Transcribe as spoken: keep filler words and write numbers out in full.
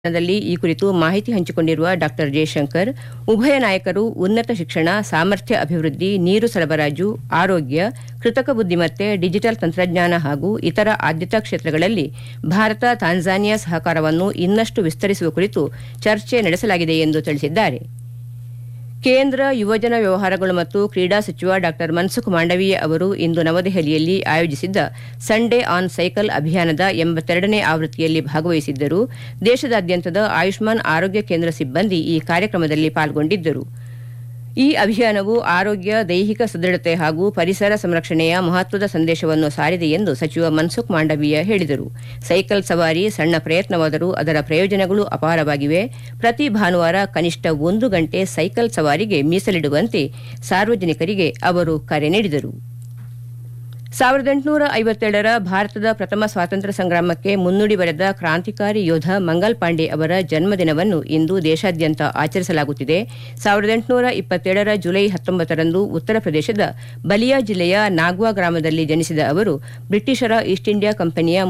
ದಲ್ಲಿ ಈ ಕುರಿತು ಮಾಹಿತಿ ಹಂಚಿಕೊಂಡಿರುವ ಡಾ ಜಯಶಂಕರ್, ಉಭಯ ನಾಯಕರು ಉನ್ನತ ಶಿಕ್ಷಣ, ಸಾಮರ್ಥ್ಯ ಅಭಿವೃದ್ಧಿ, ನೀರು ಸರಬರಾಜು, ಆರೋಗ್ಯ, ಕೃತಕ ಬುದ್ದಿಮತ್ತೆ, ಡಿಜಿಟಲ್ ತಂತ್ರಜ್ಞಾನ ಹಾಗೂ ಇತರ ಆದ್ಯತಾ ಕ್ಷೇತ್ರಗಳಲ್ಲಿ ಭಾರತ ತಾಂಜಾನಿಯಾ ಸಹಕಾರವನ್ನು ಇನ್ನಷ್ಟು ವಿಸ್ತರಿಸುವ ಕುರಿತು ಚರ್ಚೆ ನಡೆಸಲಾಗಿದೆ ಎಂದು ತಿಳಿಸಿದ್ದಾರೆ. ಕೇಂದ್ರ ಯುವಜನ ವ್ಯವಹಾರಗಳು ಮತ್ತು ಕ್ರೀಡಾ ಸಚಿವ ಡಾ ಮನ್ಸುಖ್ ಮಾಂಡವೀಯ ಅವರು ಇಂದು ನವದೆಹಲಿಯಲ್ಲಿ ಆಯೋಜಿಸಿದ್ದ ಸಂಡೇ ಆನ್ ಸೈಕಲ್ ಅಭಿಯಾನದ ಎಂಬತ್ತೆರಡನೇ ಆವೃತ್ತಿಯಲ್ಲಿ ಭಾಗವಹಿಸಿದ್ದರು. ದೇಶದಾದ್ಯಂತದ ಆಯುಷ್ಮಾನ್ ಆರೋಗ್ಯ ಕೇಂದ್ರ ಸಿಬ್ಬಂದಿ ಈ ಕಾರ್ಯಕ್ರಮದಲ್ಲಿ ಪಾಲ್ಗೊಂಡಿದ್ದರು. ಈ ಅಭಿಯಾನವು ಆರೋಗ್ಯ, ದೈಹಿಕ ಸದೃಢತೆ ಹಾಗೂ ಪರಿಸರ ಸಂರಕ್ಷಣೆಯ ಮಹತ್ವದ ಸಂದೇಶವನ್ನು ಸಾರಿದೆ ಎಂದು ಸಚಿವ ಮನ್ಸುಖ್ ಮಾಂಡವೀಯ ಹೇಳಿದರು. ಸೈಕಲ್ ಸವಾರಿ ಸಣ್ಣ ಪ್ರಯತ್ನವಾದರೂ ಅದರ ಪ್ರಯೋಜನಗಳು ಅಪಾರವಾಗಿವೆ. ಪ್ರತಿ ಭಾನುವಾರ ಕನಿಷ್ಠ ಒಂದು ಗಂಟೆ ಸೈಕಲ್ ಸವಾರಿಗೆ ಮೀಸಲಿಡುವಂತೆ ಸಾರ್ವಜನಿಕರಿಗೆ ಅವರು ಕರೆ ನೀಡಿದರು. ಸಾವಿರದ ಎಂಟುನೂರ ಐವತ್ತೇಳರ ಭಾರತದ ಪ್ರಥಮ ಸ್ವಾತಂತ್ರ್ಯ ಸಂಗ್ರಾಮಕ್ಕೆ ಮುನ್ನುಡಿ ಬರೆದ ಕ್ರಾಂತಿಕಾರಿ ಯೋಧ ಮಂಗಲ್ ಪಾಂಡೆ ಅವರ ಜನ್ಮದಿನವನ್ನು ಇಂದು ದೇಶಾದ್ಯಂತ ಆಚರಿಸಲಾಗುತ್ತಿದೆ. ಸಾವಿರದ ಎಂಟುನೂರ ಇಪ್ಪತ್ತೇಳರ ಜುಲೈ ಹತ್ತೊಂಬತ್ತರಂದು ಉತ್ತರ ಪ್ರದೇಶದ ಬಲಿಯಾ ಜಿಲ್ಲೆಯ ನಾಗ್ವಾ ಗ್ರಾಮದಲ್ಲಿ ಜನಿಸಿದ ಅವರು ಬ್ರಿಟಿಷರ ಈಸ್ಟ್ ಇಂಡಿಯಾ ಕಂಪನಿಯ